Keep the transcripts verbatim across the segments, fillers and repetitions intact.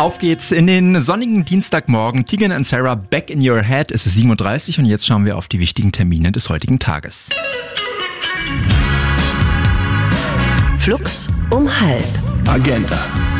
Auf geht's in den sonnigen Dienstagmorgen. Tegan and Sarah, Back in Your Head. Es ist sieben Uhr dreißig und jetzt schauen wir auf die wichtigen Termine des heutigen Tages. Flux um halb. Agenda.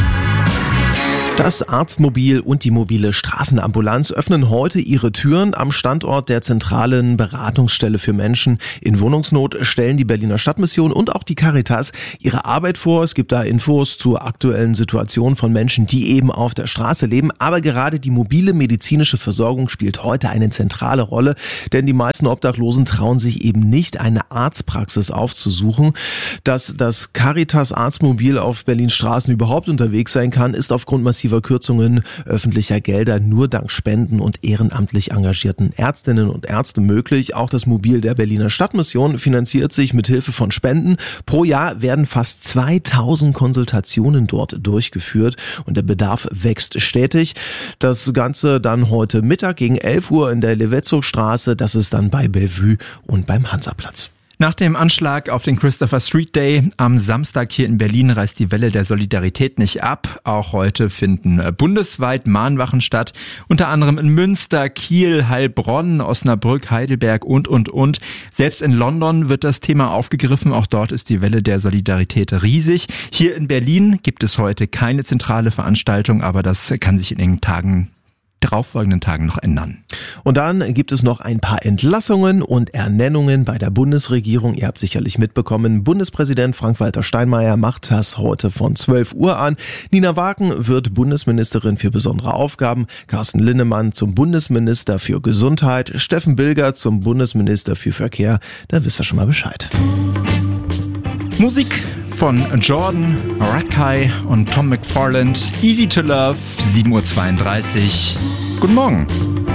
Das Arztmobil und die mobile Straßenambulanz öffnen heute ihre Türen am Standort der zentralen Beratungsstelle für Menschen in Wohnungsnot. Stellen die Berliner Stadtmission und auch die Caritas ihre Arbeit vor. Es gibt da Infos zur aktuellen Situation von Menschen, die eben auf der Straße leben. Aber gerade die mobile medizinische Versorgung spielt heute eine zentrale Rolle, denn die meisten Obdachlosen trauen sich eben nicht, eine Arztpraxis aufzusuchen. Dass das Caritas Arztmobil auf Berlins Straßen überhaupt unterwegs sein kann, ist aufgrund massiver Kürzungen öffentlicher Gelder nur dank Spenden und ehrenamtlich engagierten Ärztinnen und Ärzte möglich. Auch das Mobil der Berliner Stadtmission finanziert sich mit Hilfe von Spenden. Pro Jahr werden fast zweitausend Konsultationen dort durchgeführt und der Bedarf wächst stetig. Das Ganze dann heute Mittag gegen elf Uhr in der Levetzogstraße. Das ist dann bei Bellevue und beim Hansaplatz. Nach dem Anschlag auf den Christopher Street Day am Samstag hier in Berlin reißt die Welle der Solidarität nicht ab. Auch heute finden bundesweit Mahnwachen statt, unter anderem in Münster, Kiel, Heilbronn, Osnabrück, Heidelberg und, und, und. Selbst in London wird das Thema aufgegriffen. Auch dort ist die Welle der Solidarität riesig. Hier in Berlin gibt es heute keine zentrale Veranstaltung, aber das kann sich in den Tagen darauffolgenden Tagen noch ändern. Und dann gibt es noch ein paar Entlassungen und Ernennungen bei der Bundesregierung. Ihr habt sicherlich mitbekommen, Bundespräsident Frank-Walter Steinmeier macht das heute von zwölf Uhr an. Nina Wagen wird Bundesministerin für besondere Aufgaben, Carsten Linnemann zum Bundesminister für Gesundheit, Steffen Bilger zum Bundesminister für Verkehr. Da wisst ihr schon mal Bescheid. Musik von Jordan, Rakai und Tom McFarland. Easy to Love, sieben Uhr zweiunddreißig. Guten Morgen.